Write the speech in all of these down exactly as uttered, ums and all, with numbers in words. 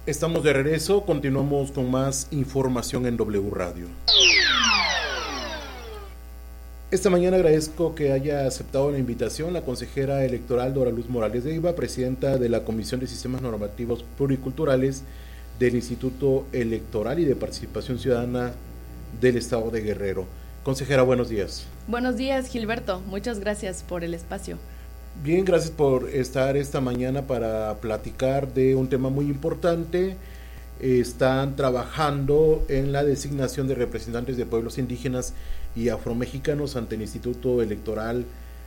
Estamos de regreso, continuamos con más información en W Radio. Esta mañana agradezco que haya aceptado la invitación la consejera electoral Dora Luz Morales Leiva, presidenta de la Comisión de Sistemas Normativos Pluriculturales del Instituto Electoral y de Participación Ciudadana del Estado de Guerrero. Consejera, buenos días. Buenos días, Gilberto. Muchas gracias por el espacio. Bien, gracias por estar esta mañana para platicar de un tema muy importante. Están trabajando en la designación de representantes de pueblos indígenas y afromexicanos ante el Instituto Electoral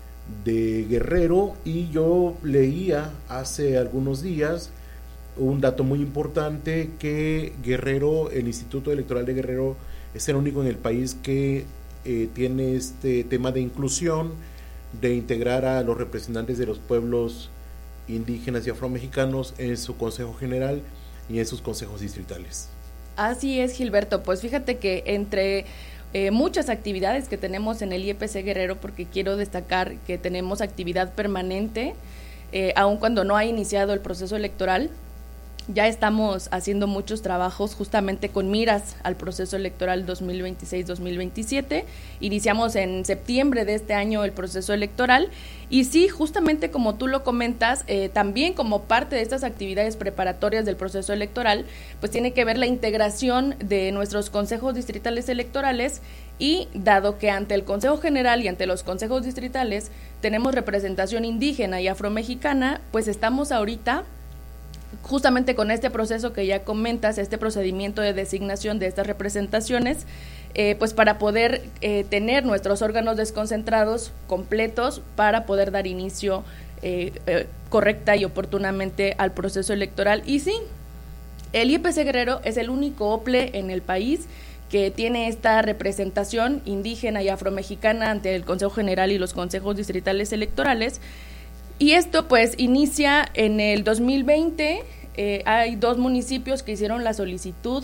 de Guerrero, y yo leía hace algunos días un dato muy importante, que Guerrero, el Instituto Electoral de Guerrero es el único en el país que eh, tiene este tema de inclusión, de integrar a los representantes de los pueblos indígenas y afromexicanos en su Consejo General y en sus consejos distritales. Así es, Gilberto. Pues fíjate que entre eh, muchas actividades que tenemos en el I E P C Guerrero, porque quiero destacar que tenemos actividad permanente, eh, aun cuando no ha iniciado el proceso electoral, ya estamos haciendo muchos trabajos justamente con miras al proceso electoral dos mil veintiséis dos mil veintisiete. Iniciamos en septiembre de este año el proceso electoral y sí, justamente como tú lo comentas, eh, también como parte de estas actividades preparatorias del proceso electoral, pues tiene que ver la integración de nuestros consejos distritales electorales, y dado que ante el Consejo General y ante los consejos distritales tenemos representación indígena y afromexicana, pues estamos ahorita justamente con este proceso que ya comentas, este procedimiento de designación de estas representaciones, eh, pues para poder eh, tener nuestros órganos desconcentrados completos para poder dar inicio eh, eh, correcta y oportunamente al proceso electoral. Y sí, el I E P C Guerrero es el único O P L E en el país que tiene esta representación indígena y afromexicana ante el Consejo General y los consejos distritales electorales. Y esto pues inicia en el dos mil veinte, eh, hay dos municipios que hicieron la solicitud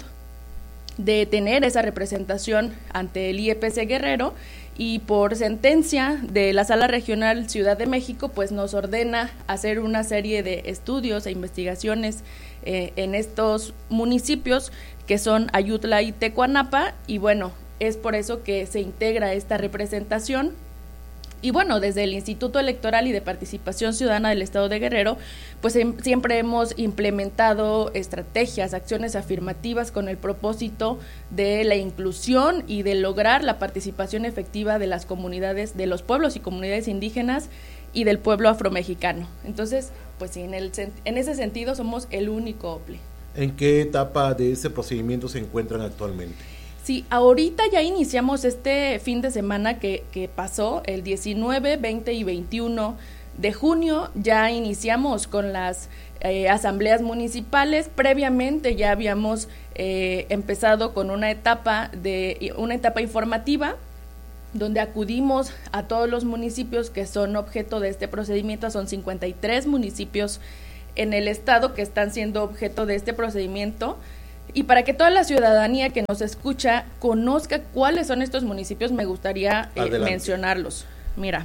de tener esa representación ante el I E P C Guerrero, y por sentencia de la Sala Regional Ciudad de México pues nos ordena hacer una serie de estudios e investigaciones eh, en estos municipios que son Ayutla y Tecuanapa, y bueno, es por eso que se integra esta representación. Y bueno, desde el Instituto Electoral y de Participación Ciudadana del Estado de Guerrero, pues em, siempre hemos implementado estrategias, acciones afirmativas con el propósito de la inclusión y de lograr la participación efectiva de las comunidades, de los pueblos y comunidades indígenas y del pueblo afromexicano. Entonces, pues sí, en, el, en ese sentido somos el único O P L E. ¿En qué etapa de este procedimiento se encuentran actualmente? Sí, ahorita ya iniciamos este fin de semana que, que pasó, el diecinueve, veinte y veintiuno de junio, ya iniciamos con las eh, asambleas municipales. Previamente ya habíamos eh, empezado con una etapa de una etapa informativa, donde acudimos a todos los municipios que son objeto de este procedimiento. Son cincuenta y tres municipios en el estado que están siendo objeto de este procedimiento. Y para que toda la ciudadanía que nos escucha conozca cuáles son estos municipios, me gustaría eh, mencionarlos. Mira,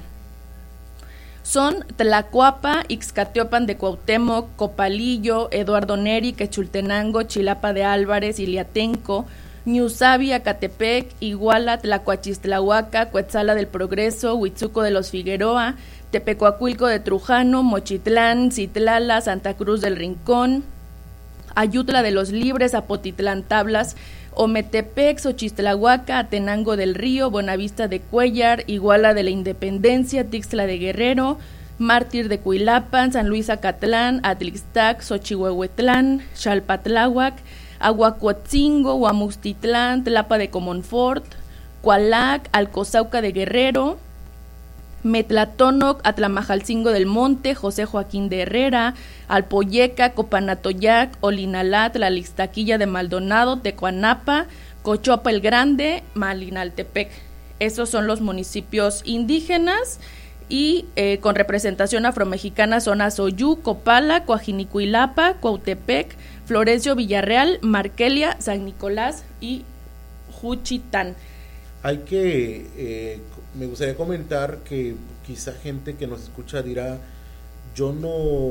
son Tlacuapa, Ixcateopan de Cuauhtémoc, Copalillo, Eduardo Neri, Quechultenango, Chilapa de Álvarez, Iliatenco, Ñusabi, Acatepec, Iguala, Tlacuachistlahuaca, Cuetzala del Progreso, Huitzuco de los Figueroa, Tepecuacuilco de Trujano, Mochitlán, Citlala, Santa Cruz del Rincón, Ayutla de los Libres, Apotitlán Tablas, Ometepec, Xochistlahuaca, Atenango del Río, Buenavista de Cuellar, Iguala de la Independencia, Tixtla de Guerrero, Mártir de Cuilapan, San Luis Acatlán, Atlixtac, Xochihuehuetlán, Xalpatláhuac, Aguacuatzingo, Huamustitlán, Tlapa de Comonfort, Cualac, Alcozauca de Guerrero, Metlatónoc, Atlamajalcingo del Monte, José Joaquín de Herrera, Alpoyeca, Copanatoyac, Olinalat, La Lixtaquilla de Maldonado, Tecuanapa, Cochoapa el Grande, Malinaltepec. Esos son los municipios indígenas, y eh, con representación afromexicana son Azoyú, Copala, Coajinicuilapa, Cuautepec, Florencio Villarreal, Marquelia, San Nicolás y Juchitán. Hay que, eh, me gustaría comentar que quizá gente que nos escucha dirá, yo no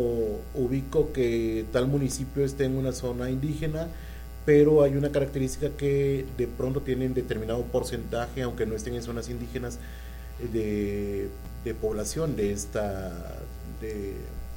ubico que tal municipio esté en una zona indígena, pero hay una característica que de pronto tienen determinado porcentaje, aunque no estén en zonas indígenas, de, de población de esta de,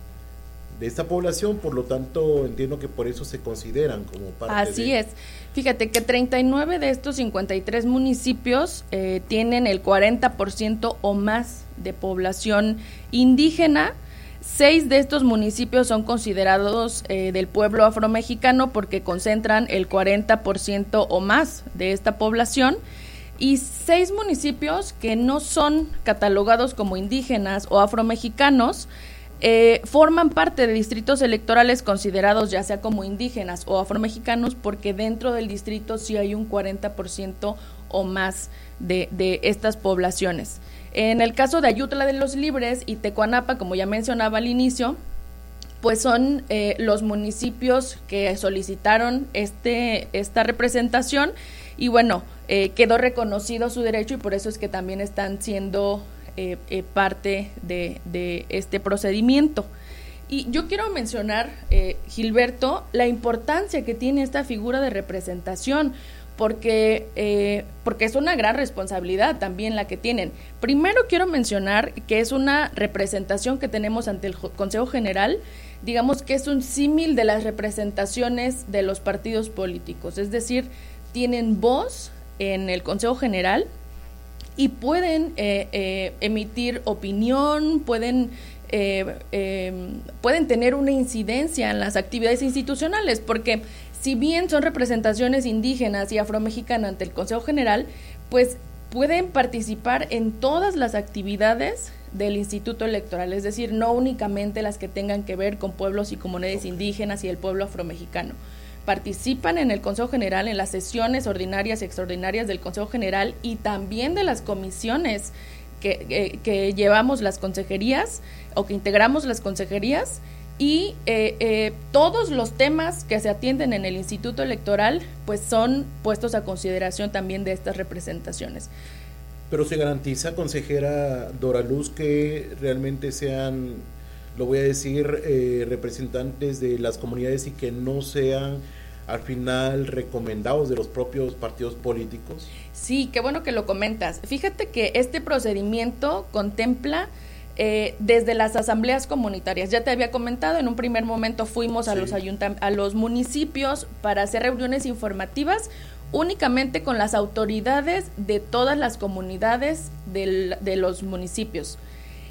de esta población, por lo tanto entiendo que por eso se consideran como parte Así de... es. Fíjate que treinta y nueve de estos cincuenta y tres municipios eh, tienen el cuarenta por ciento o más de población indígena. Seis de estos municipios son considerados eh, del pueblo afromexicano porque concentran el cuarenta por ciento o más de esta población, y seis municipios que no son catalogados como indígenas o afromexicanos eh, forman parte de distritos electorales considerados ya sea como indígenas o afromexicanos, porque dentro del distrito sí hay un cuarenta por ciento o más de, de estas poblaciones. En el caso de Ayutla de los Libres y Tecuanapa, como ya mencionaba al inicio, pues son eh, los municipios que solicitaron este esta representación, y bueno, eh, quedó reconocido su derecho, y por eso es que también están siendo eh, eh, parte de, de este procedimiento. Y yo quiero mencionar, eh, Gilberto, la importancia que tiene esta figura de representación, porque eh, porque es una gran responsabilidad también la que tienen. Primero quiero mencionar que es una representación que tenemos ante el Consejo General, digamos que es un símil de las representaciones de los partidos políticos, es decir, tienen voz en el Consejo General y pueden eh, eh, emitir opinión, pueden eh, eh, pueden tener una incidencia en las actividades institucionales, porque si bien son representaciones indígenas y afromexicanas ante el Consejo General, pues pueden participar en todas las actividades del Instituto Electoral, es decir, no únicamente las que tengan que ver con pueblos y comunidades indígenas y el pueblo afromexicano. Participan en el Consejo General, en las sesiones ordinarias y extraordinarias del Consejo General, y también de las comisiones que, que, que llevamos las consejerías o que integramos las consejerías. Y eh, eh, todos los temas que se atienden en el Instituto Electoral pues son puestos a consideración también de estas representaciones. Pero se garantiza, consejera Doraluz, que realmente sean, lo voy a decir, eh, representantes de las comunidades y que no sean al final recomendados de los propios partidos políticos. Sí, qué bueno que lo comentas. Fíjate que este procedimiento contempla Eh, desde las asambleas comunitarias. Ya te había comentado, en un primer momento fuimos sí. a los ayuntam- a los municipios para hacer reuniones informativas únicamente con las autoridades de todas las comunidades del, de los municipios.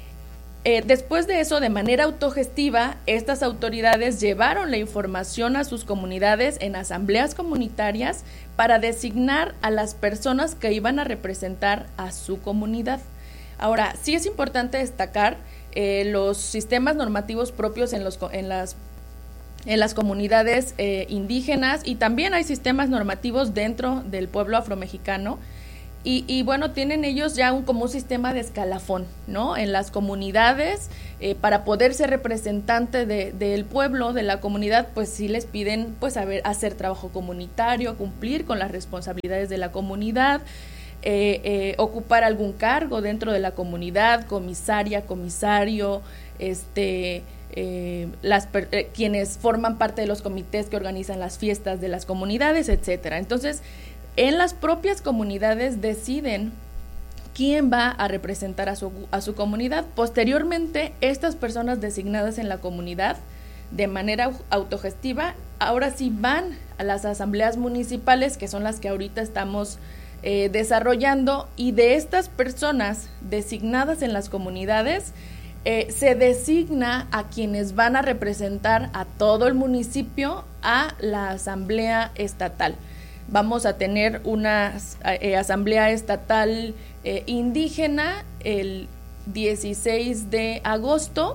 Eh, después de eso, de manera autogestiva, estas autoridades llevaron la información a sus comunidades en asambleas comunitarias para designar a las personas que iban a representar a su comunidad. Ahora, sí es importante destacar eh, los sistemas normativos propios en, los, en, las, en las comunidades eh, indígenas, y también hay sistemas normativos dentro del pueblo afromexicano, y, y bueno, tienen ellos ya un, como un sistema de escalafón, ¿no? En las comunidades, eh, para poder ser representante de, del pueblo, de la comunidad, pues sí les piden pues a ver, hacer trabajo comunitario, cumplir con las responsabilidades de la comunidad, Eh, eh, ocupar algún cargo dentro de la comunidad, comisaria, comisario, este, eh, las eh, quienes forman parte de los comités que organizan las fiestas de las comunidades, etcétera. Entonces, en las propias comunidades deciden quién va a representar a su, a su comunidad. Posteriormente, estas personas designadas en la comunidad, de manera autogestiva, ahora sí van a las asambleas municipales, que son las que ahorita estamos Eh, desarrollando, y de estas personas designadas en las comunidades eh, se designa a quienes van a representar a todo el municipio a la asamblea estatal. Vamos a tener una eh, asamblea estatal eh, indígena el dieciséis de agosto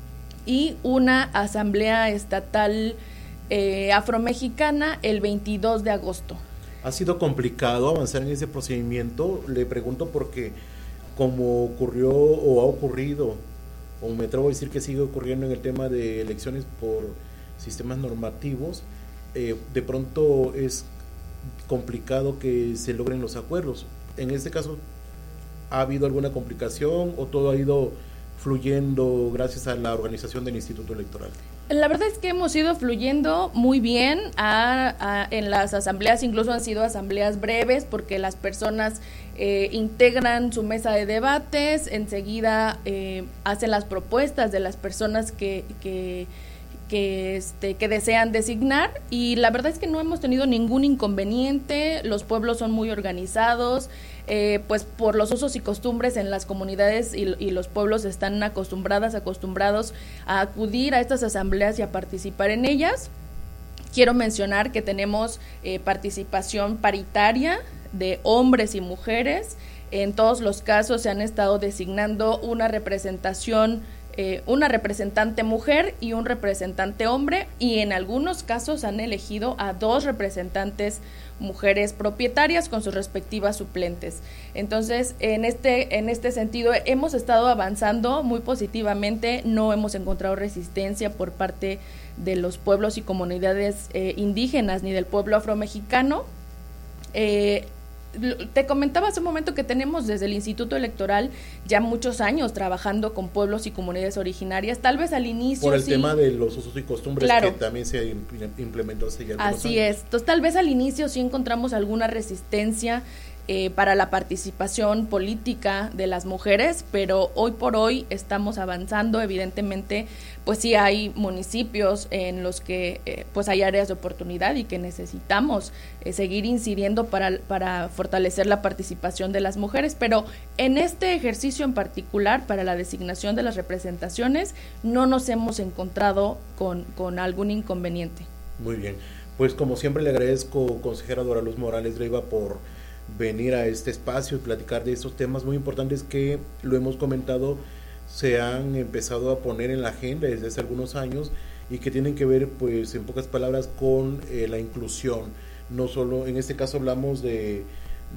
y una asamblea estatal eh, afromexicana el veintidós de agosto. ¿Ha sido complicado avanzar en ese procedimiento? Le pregunto porque como ocurrió o ha ocurrido, o me atrevo a decir que sigue ocurriendo en el tema de elecciones por sistemas normativos, eh, de pronto es complicado que se logren los acuerdos. En este caso, ¿ha habido alguna complicación o todo ha ido fluyendo gracias a la organización del Instituto Electoral? La verdad es que hemos ido fluyendo muy bien a, a, en las asambleas, incluso han sido asambleas breves porque las personas eh, integran su mesa de debates, enseguida eh, hacen las propuestas de las personas que, que, que, este, que desean designar, y la verdad es que no hemos tenido ningún inconveniente. Los pueblos son muy organizados, Eh, pues por los usos y costumbres en las comunidades y, y los pueblos están acostumbradas, acostumbrados a acudir a estas asambleas y a participar en ellas. Quiero mencionar que tenemos eh, participación paritaria de hombres y mujeres. En todos los casos se han estado designando una representación, eh, una representante mujer y un representante hombre, y en algunos casos han elegido a dos representantes mujeres propietarias con sus respectivas suplentes. Entonces, en este, en este sentido, hemos estado avanzando muy positivamente, no hemos encontrado resistencia por parte de los pueblos y comunidades eh, indígenas ni del pueblo afromexicano. Eh, Te comentaba hace un momento que tenemos desde el Instituto Electoral ya muchos años trabajando con pueblos y comunidades originarias, tal vez al inicio por el sí, tema de los usos y costumbres, claro, que también se implementó hace ya algunos así años. es, entonces tal vez al inicio sí encontramos alguna resistencia eh, para la participación política de las mujeres, pero hoy por hoy estamos avanzando. Evidentemente pues sí hay municipios en los que eh, pues hay áreas de oportunidad y que necesitamos eh, seguir incidiendo para, para fortalecer la participación de las mujeres, pero en este ejercicio en particular para la designación de las representaciones no nos hemos encontrado con, con algún inconveniente. Muy bien, pues como siempre le agradezco, consejera Dora Luz Morales Leiva, por venir a este espacio y platicar de estos temas muy importantes que, lo hemos comentado, se han empezado a poner en la agenda desde hace algunos años y que tienen que ver, pues en pocas palabras, con eh, la inclusión. No solo, en este caso hablamos de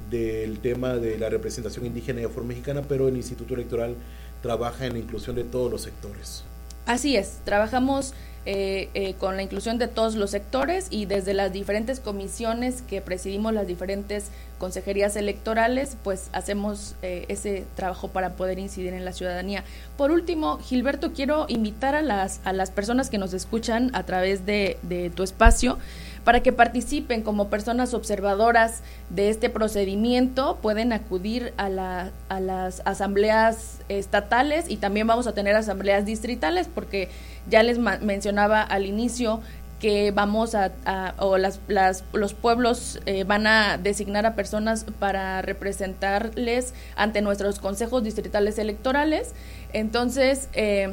del tema de la representación indígena y afromexicana, pero el Instituto Electoral trabaja en la inclusión de todos los sectores. Así es, trabajamos eh, eh, con la inclusión de todos los sectores y desde las diferentes comisiones que presidimos las diferentes consejerías electorales, pues hacemos eh, ese trabajo para poder incidir en la ciudadanía. Por último, Gilberto, quiero invitar a las, a las personas que nos escuchan a través de, de tu espacio para que participen como personas observadoras de este procedimiento. Pueden acudir a, la, a las asambleas estatales y también vamos a tener asambleas distritales, porque ya les ma- mencionaba al inicio que vamos a, a o las, las, los pueblos eh, van a designar a personas para representarles ante nuestros consejos distritales electorales. Entonces, eh,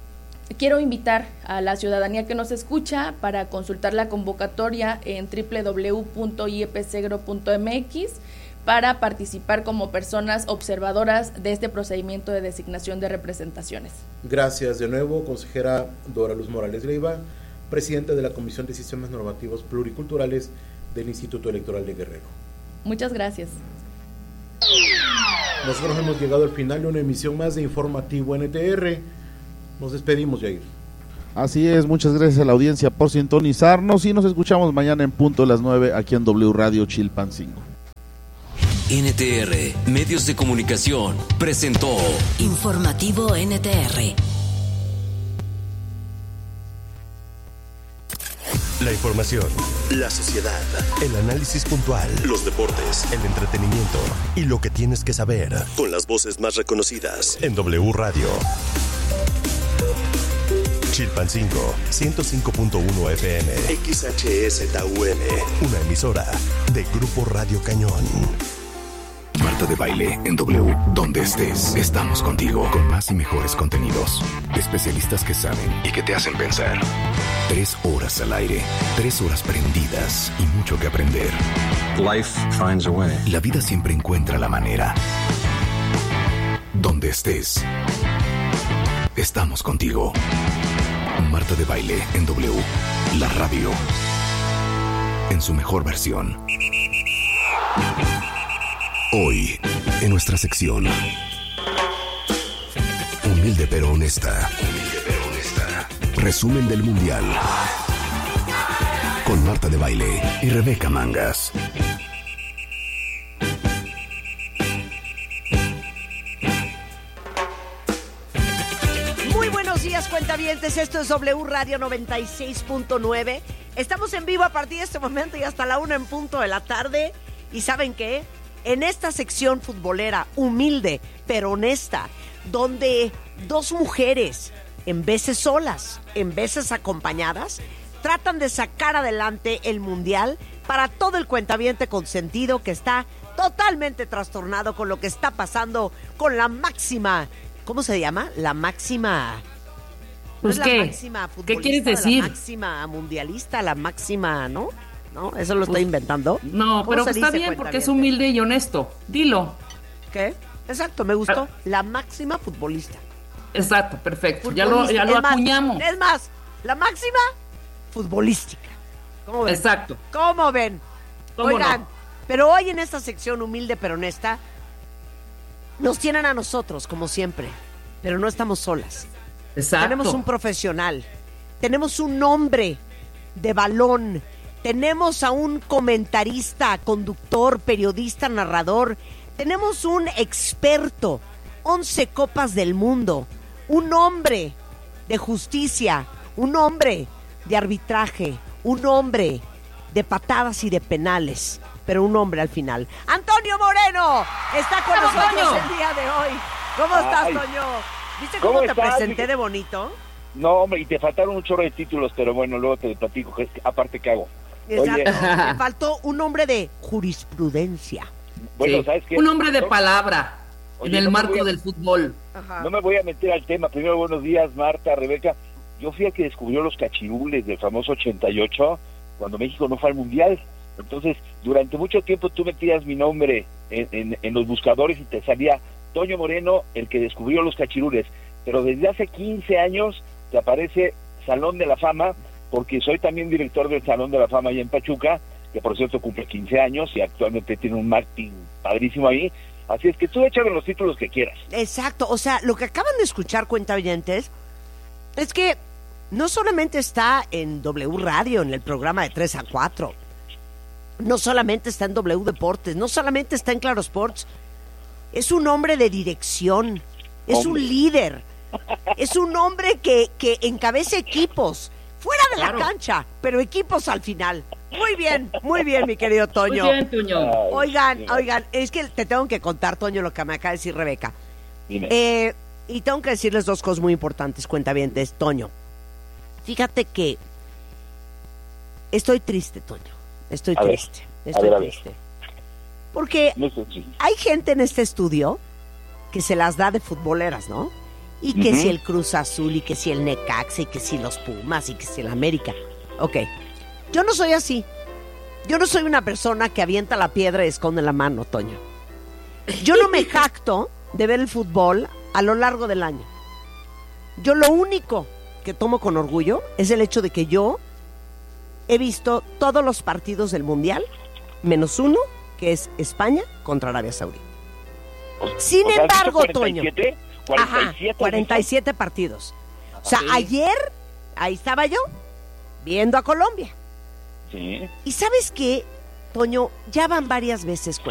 quiero invitar a la ciudadanía que nos escucha para consultar la convocatoria en doble u doble u doble u punto i e p segro punto m x para participar como personas observadoras de este procedimiento de designación de representaciones. Gracias de nuevo, consejera Dora Luz Morales Leiva, presidenta de la Comisión de Sistemas Normativos Pluriculturales del Instituto Electoral de Guerrero. Muchas gracias. Nosotros hemos llegado al final de una emisión más de Informativo N T R. Nos despedimos, Jair. Así es, muchas gracias a la audiencia por sintonizarnos y nos escuchamos mañana en punto de las nueve aquí en W Radio Chilpancingo. N T R, Medios de Comunicación, presentó Informativo N T R. La información, la sociedad, el análisis puntual, los deportes, el entretenimiento y lo que tienes que saber, con las voces más reconocidas en W Radio. Chilpancingo, ciento cinco punto uno F M, X H S T U M, una emisora de Grupo Radio Cañón. Marta de Baile en W, donde estés, estamos contigo con más y mejores contenidos. Especialistas que saben y que te hacen pensar. Tres horas al aire, tres horas prendidas y mucho que aprender. Life finds a way. La vida siempre encuentra la manera. Donde estés, estamos contigo. Marta de Baile en W, la radio en su mejor versión. Hoy, en nuestra sección Humilde pero honesta, Humilde pero honesta, resumen del Mundial con Marta de Baile y Rebeca Mangas. cuentavientes? Esto es W Radio noventa y seis punto nueve. Estamos en vivo a partir de este momento y hasta la una en punto de la tarde. ¿Y saben qué? En esta sección futbolera, humilde pero honesta, donde dos mujeres, en veces solas, en veces acompañadas, tratan de sacar adelante el mundial para todo el cuentaviente consentido que está totalmente trastornado con lo que está pasando con la máxima, ¿cómo se llama? La máxima... Pues ¿no ¿qué? La máxima futbolista, ¿Qué quieres decir? La máxima mundialista, la máxima, ¿no? ¿No? ¿Eso lo pues, estoy inventando? No, pero está bien porque es humilde y honesto. Dilo. ¿Qué? Exacto, me gustó. La máxima futbolista. Exacto, perfecto. Ya lo, ya lo es más, acuñamos. Es más, la máxima futbolística. ¿Cómo ven? Exacto. ¿Cómo ven? ¿Cómo Oigan, no? pero hoy en esta sección humilde pero honesta, nos tienen a nosotros, como siempre, pero no estamos solas. Exacto. Tenemos un profesional, tenemos un hombre de balón, tenemos a un comentarista, conductor, periodista, narrador, tenemos un experto, once copas del mundo, un hombre de justicia, un hombre de arbitraje, un hombre de patadas y de penales, pero un hombre al final. Antonio Moreno está con ¡Vamos, nosotros Toño! el día de hoy. ¿Cómo estás, Ay. Toño? ¿Viste cómo, ¿Cómo te estás? presenté de bonito? No, hombre, y te faltaron un chorro de títulos, pero bueno, luego te platico, que es que aparte que hago. Exacto. Oye, Me faltó un hombre de jurisprudencia. bueno, Sí. ¿sabes qué? Un hombre de No- palabra Oye, en el no me marco voy a- del fútbol. Ajá. No me voy a meter al tema. Primero, buenos días, Marta, Rebeca. Yo fui el que descubrió los cachirules del famoso ochenta y ocho, cuando México no fue al Mundial. Entonces, durante mucho tiempo tú metías mi nombre en, en, en los buscadores y te salía Toño Moreno, el que descubrió los cachirules. Pero desde hace quince años te aparece Salón de la Fama, porque soy también director del Salón de la Fama allá en Pachuca, que por cierto cumple quince años y actualmente tiene un marketing padrísimo ahí. Así es que tú échame los títulos que quieras. Exacto, o sea, lo que acaban de escuchar, cuentavientes, es que no solamente está en W Radio, en el programa de tres a cuatro, no solamente está en W Deportes, no solamente está en Claro Sports, es un hombre de dirección, es Hombre. un líder, es un hombre que, que encabeza equipos, fuera de Claro. la cancha, pero equipos al final. Muy bien, muy bien, mi querido Toño. Muy bien, Toño. Ay, Oigan, sí, oigan, es que te tengo que contar, Toño, lo que me acaba de decir Rebeca. dime. Eh, y tengo que decirles dos cosas muy importantes, cuentavientes. Toño, fíjate que estoy triste, Toño. Estoy A ver, triste. a Estoy ver, a ver. triste. Porque No sé si- hay gente en este estudio que se las da de futboleras, ¿no? Y que Ujú. si el Cruz Azul, y que si el Necaxa, y que si los Pumas, y que si el América. Ok, yo no soy así. Yo no soy una persona que avienta la piedra y esconde la mano, Toño. Yo no me jacto de ver el fútbol a lo largo del año. Yo lo único que tomo con orgullo es el hecho de que yo he visto todos los partidos del Mundial, menos uno, que es España contra Arabia Saudita. Sin O sea, embargo, ¿has dicho Toño. cuarenta y siete? Ajá, cuarenta y siete, cuarenta y siete partidos. O sea, Sí. ayer, ahí estaba yo, viendo a Colombia. Sí. Y ¿sabes qué, Toño? Ya van varias veces